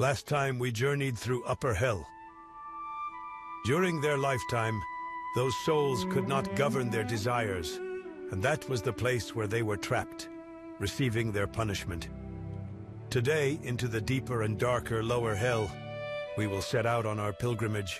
Last time we journeyed through Upper Hell. During their lifetime, those souls could not govern their desires, and that was the place where they were trapped, receiving their punishment. Today, into the deeper and darker Lower Hell, we will set out on our pilgrimage.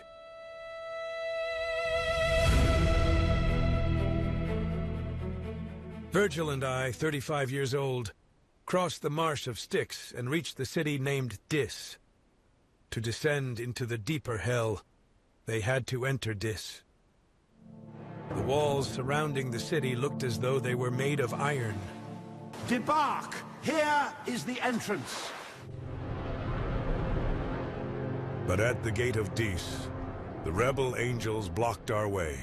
Virgil and I, 35 years old, crossed the Marsh of Styx and reached the city named Dis. To descend into the deeper hell, they had to enter Dis. The walls surrounding the city looked as though they were made of iron. Debark! Here is the entrance. But at the gate of Dis, the rebel angels blocked our way.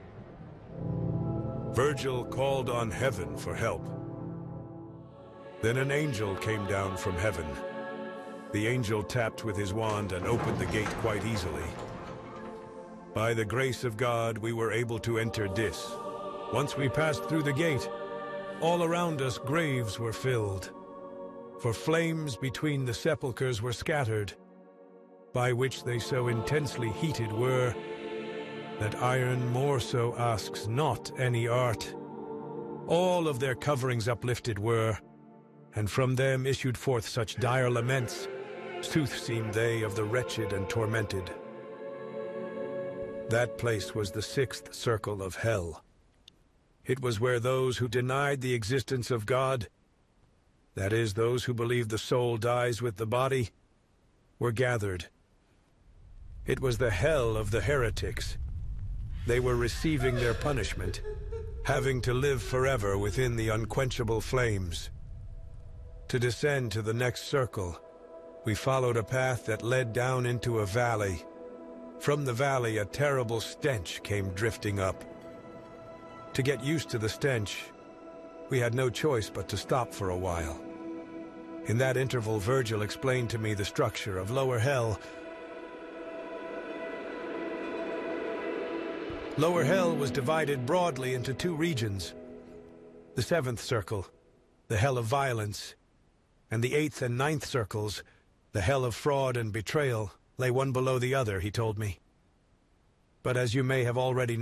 Virgil called on heaven for help. Then an angel came down from heaven. The angel tapped with his wand and opened the gate quite easily. By the grace of God, we were able to enter Dis. Once we passed through the gate, all around us graves were filled, for flames between the sepulchres were scattered, by which they so intensely heated were, that iron more so asks not any art. All of their coverings uplifted were, and from them issued forth such dire laments, sooth seemed they of the wretched and tormented. That place was the sixth circle of hell. It was where those who denied the existence of God, that is, those who believed the soul dies with the body, were gathered. It was the hell of the heretics. They were receiving their punishment, having to live forever within the unquenchable flames. To descend to the next circle, we followed a path that led down into a valley. From the valley, a terrible stench came drifting up. To get used to the stench, we had no choice but to stop for a while. In that interval, Virgil explained to me the structure of Lower Hell. Lower Hell was divided broadly into two regions. The seventh circle, the Hell of Violence, and the eighth and ninth circles, the Hell of Fraud and Betrayal, lay one below the other, he told me. But as you may have already